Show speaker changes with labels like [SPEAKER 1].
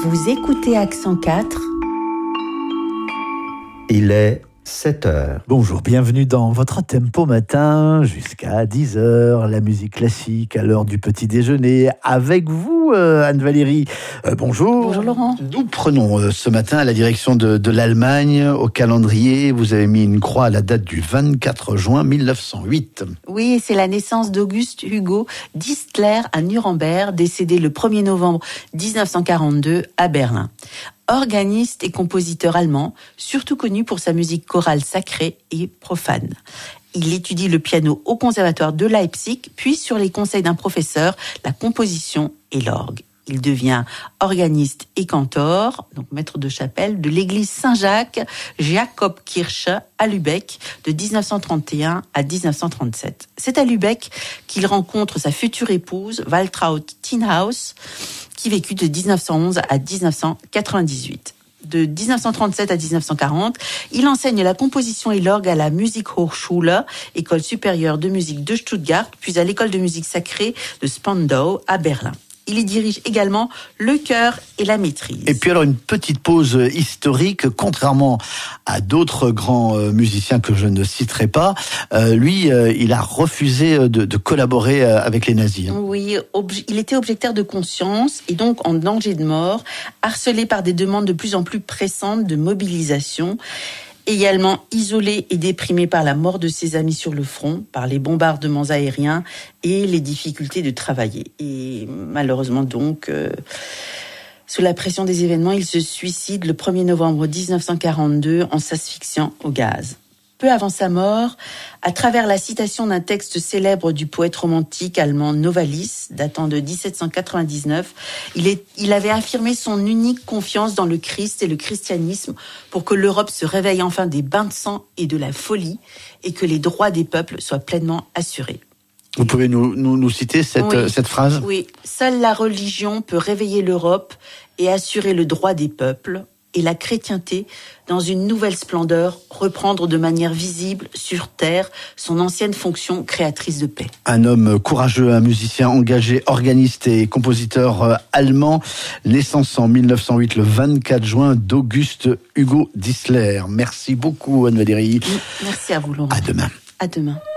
[SPEAKER 1] Vous écoutez Accent 4.
[SPEAKER 2] Il est 7 heures.
[SPEAKER 3] Bonjour, bienvenue dans votre tempo matin jusqu'à 10h, la musique classique à l'heure du petit déjeuner. Avec vous, Anne-Valérie. Bonjour.
[SPEAKER 1] Bonjour Laurent.
[SPEAKER 2] Nous prenons ce matin à la direction de l'Allemagne. Au calendrier, vous avez mis une croix à la date du 24 juin 1908.
[SPEAKER 1] Oui, c'est la naissance d'Auguste Hugo Distler à Nuremberg, décédé le 1er novembre 1942 à Berlin. Organiste et compositeur allemand, surtout connu pour sa musique chorale sacrée et profane. Il étudie le piano au conservatoire de Leipzig, puis sur les conseils d'un professeur, la composition et l'orgue. Il devient organiste et cantor, donc maître de chapelle, de l'église Saint-Jacques, Jakobkirche à Lübeck, de 1931 à 1937. C'est à Lübeck qu'il rencontre sa future épouse, Waltraud Tinhaus, qui vécut de 1911 à 1998. De 1937 à 1940, il enseigne la composition et l'orgue à la Musikhochschule, école supérieure de musique de Stuttgart, puis à l'école de musique sacrée de Spandau à Berlin. Il y dirige également le chœur et la maîtrise.
[SPEAKER 2] Et puis alors une petite pause historique, contrairement à d'autres grands musiciens que je ne citerai pas, lui, il a refusé de collaborer avec les nazis.
[SPEAKER 1] Oui, il était objecteur de conscience et donc en danger de mort, harcelé par des demandes de plus en plus pressantes de mobilisation. Également isolé et déprimé par la mort de ses amis sur le front, par les bombardements aériens et les difficultés de travailler. Et malheureusement donc, sous la pression des événements, il se suicide le 1er novembre 1942 en s'asphyxiant au gaz. Peu avant sa mort, à travers la citation d'un texte célèbre du poète romantique allemand Novalis, datant de 1799, il avait affirmé son unique confiance dans le Christ et le christianisme pour que l'Europe se réveille enfin des bains de sang et de la folie et que les droits des peuples soient pleinement assurés.
[SPEAKER 2] Vous pouvez nous citer cette phrase ?
[SPEAKER 1] Oui, seule la religion peut réveiller l'Europe et assurer le droit des peuples, et la chrétienté, dans une nouvelle splendeur, reprendre de manière visible sur terre son ancienne fonction créatrice de paix.
[SPEAKER 2] Un homme courageux, un musicien engagé, organiste et compositeur allemand, naissance en 1908, le 24 juin, d'Auguste Hugo Distler. Merci beaucoup, Anne-Valérie.
[SPEAKER 1] Merci à vous, Laurent.
[SPEAKER 2] À demain.
[SPEAKER 1] À demain.